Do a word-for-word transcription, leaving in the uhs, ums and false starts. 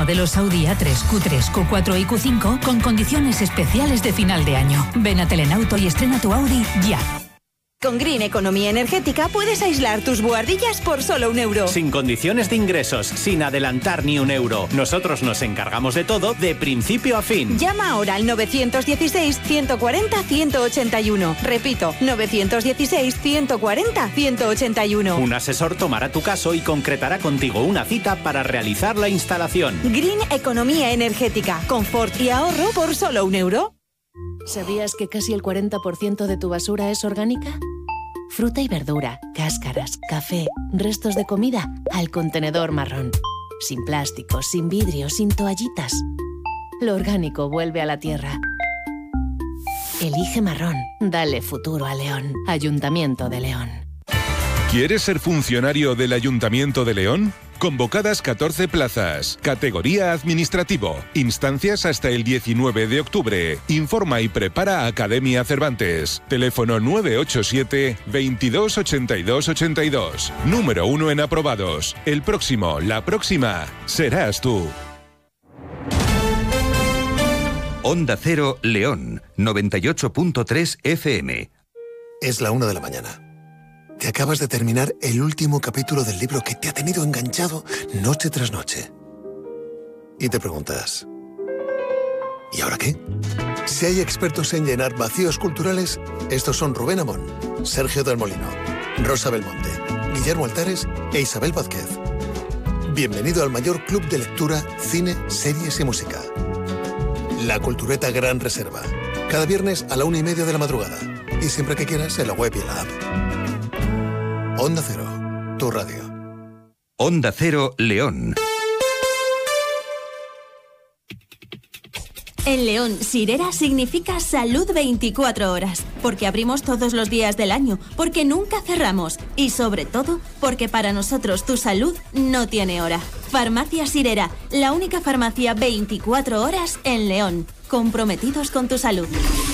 modelos Audi A tres, Q tres, Q cuatro y Q cinco con condiciones especiales de final de año. Ven a Telenauto y estrena tu Audi ya. Con Green Economía Energética puedes aislar tus buhardillas por solo un euro. Sin condiciones de ingresos, sin adelantar ni un euro. Nosotros nos encargamos de todo, de principio a fin. Llama ahora al nueve uno seis, uno cuatro cero, uno ocho uno. Repito, nueve uno seis, uno cuatro cero, uno ocho uno. Un asesor tomará tu caso y concretará contigo una cita para realizar la instalación. Green Economía Energética. Confort y ahorro por solo un euro. ¿Sabías que casi el cuarenta por ciento de tu basura es orgánica? Fruta y verdura, cáscaras, café, restos de comida, al contenedor marrón. Sin plásticos, sin vidrio, sin toallitas. Lo orgánico vuelve a la tierra. Elige marrón. Dale futuro a León. Ayuntamiento de León. ¿Quieres ser funcionario del Ayuntamiento de León? Convocadas catorce plazas. Categoría administrativo. Instancias hasta el diecinueve de octubre. Informa y prepara Academia Cervantes. Teléfono nueve ocho siete, veintidós ochenta y dos ochenta y dos. Número uno en aprobados. El próximo, la próxima, serás tú. Onda Cero León, noventa y ocho punto tres F M. Es la una de la mañana. Te acabas de terminar el último capítulo del libro que te ha tenido enganchado noche tras noche. Y te preguntas, ¿y ahora qué? Si hay expertos en llenar vacíos culturales, estos son Rubén Amón, Sergio del Molino, Rosa Belmonte, Guillermo Altares e Isabel Vázquez. Bienvenido al mayor club de lectura, cine, series y música. La Cultureta Gran Reserva. Cada viernes a la una y media de la madrugada. Y siempre que quieras en la web y en la app. Onda Cero, tu radio. Onda Cero León. En León, Sirera significa salud veinticuatro horas, porque abrimos todos los días del año, porque nunca cerramos y sobre todo, porque para nosotros tu salud no tiene hora. Farmacia Sirera, la única farmacia veinticuatro horas en León, comprometidos con tu salud.